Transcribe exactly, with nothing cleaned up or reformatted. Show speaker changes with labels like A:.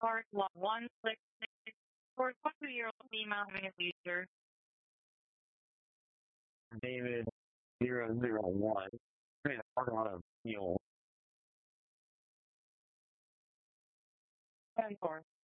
A: Part one, one six six for two-year-old female having a seizure.
B: David zero zero one. I mean, a lot of fuel.
A: ten four.